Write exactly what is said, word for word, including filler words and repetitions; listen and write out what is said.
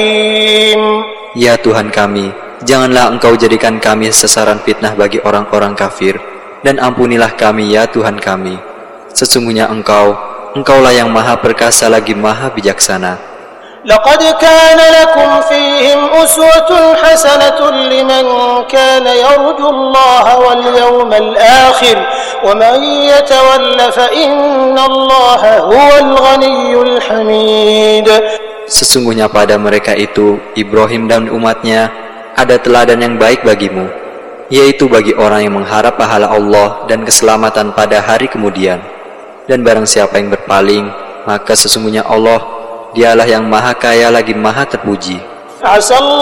Ya Tuhan kami, janganlah Engkau jadikan kami sasaran fitnah bagi orang-orang kafir, dan ampunilah kami ya Tuhan kami. Sesungguhnya Engkau, Engkaulah yang maha perkasa lagi maha bijaksana. لقد كان لكم فيهم أسوة حسنة لمن كان يرجو الله واليوم الآخر ومن يتول فإن الله هو الغني الحميد. Sesungguhnya pada mereka itu, Ibrahim dan umatnya, ada teladan yang baik bagimu, yaitu bagi orang yang mengharap pahala Allah dan keselamatan pada hari kemudian. Dan barang siapa yang berpaling, maka sesungguhnya Allah, Dialah yang maha kaya lagi maha terpuji.